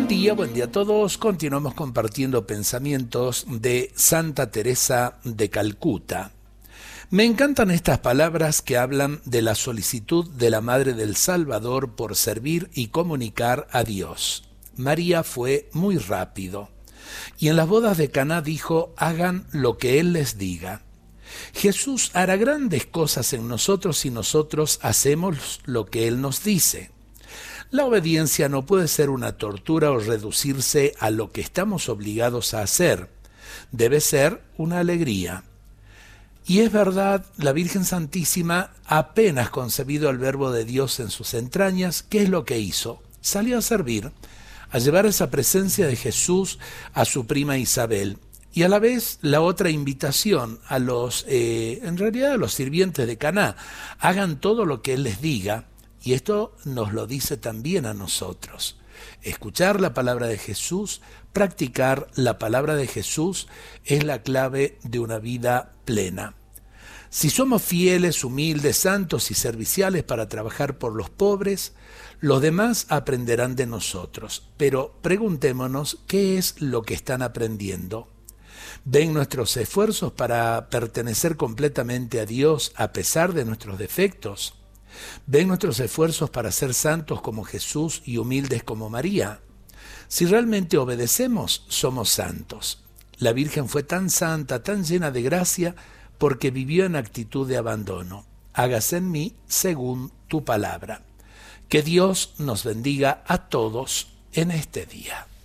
Buen día a todos. Continuamos compartiendo pensamientos de Santa Teresa de Calcuta. Me encantan estas palabras que hablan de la solicitud de la Madre del Salvador por servir y comunicar a Dios. María fue muy rápido, y en las bodas de Caná dijo: hagan lo que Él les diga. Jesús hará grandes cosas en nosotros si nosotros hacemos lo que Él nos dice. La obediencia no puede ser una tortura o reducirse a lo que estamos obligados a hacer. Debe ser una alegría. Y es verdad, la Virgen Santísima, apenas concebido el Verbo de Dios en sus entrañas, ¿qué es lo que hizo? Salió a servir, a llevar esa presencia de Jesús a su prima Isabel. Y a la vez la otra invitación a los sirvientes de Caná: hagan todo lo que Él les diga. Y esto nos lo dice también a nosotros. Escuchar la palabra de Jesús, practicar la palabra de Jesús es la clave de una vida plena. Si somos fieles, humildes, santos y serviciales para trabajar por los pobres, los demás aprenderán de nosotros. Pero preguntémonos qué es lo que están aprendiendo. ¿Ven nuestros esfuerzos para pertenecer completamente a Dios a pesar de nuestros defectos? ¿Ven nuestros esfuerzos para ser santos como Jesús y humildes como María? Si realmente obedecemos, somos santos. La Virgen fue tan santa, tan llena de gracia, porque vivió en actitud de abandono. Hágase en mí según tu palabra. Que Dios nos bendiga a todos en este día.